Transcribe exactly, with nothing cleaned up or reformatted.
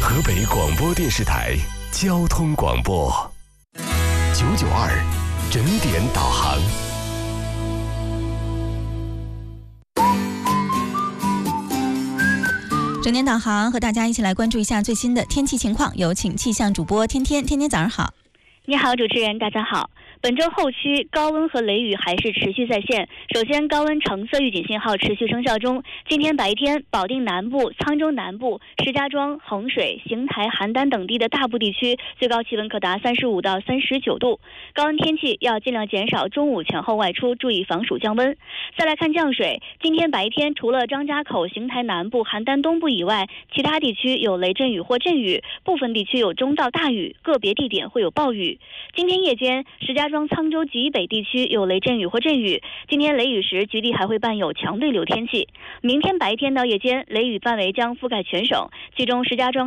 河北广播电视台交通广播九九二整点导航。 整点导航和大家一起来关注一下最新的天气情况，有请气象主播天天。天天早上好。 你好，主持人，大家好。本周后期高温和雷雨还是持续在线。首先，高温橙色预警信号持续生效中。今天白天，保定南部、沧州南部、石家庄、衡水、邢台、邯郸等地的大部地区最高气温可达三十五到三十九度。高温天气要尽量减少中午前后外出，注意防暑降温。再来看降水，今天白天除了张家口、邢台南部、邯郸东部以外，其他地区有雷阵雨或阵雨，部分地区有中到大雨，个别地点会有暴雨。今天夜间，石家庄、沧州极北地区有雷阵雨或阵雨，今天雷雨时局地还会伴有强对流天气。明天白天到夜间，雷雨范围将覆盖全省，其中石家庄